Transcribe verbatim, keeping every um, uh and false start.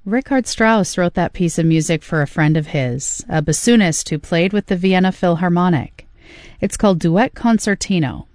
Richard Strauss wrote that piece of music for a friend of his, a bassoonist who played with the Vienna Philharmonic. It's called Duet Concertino.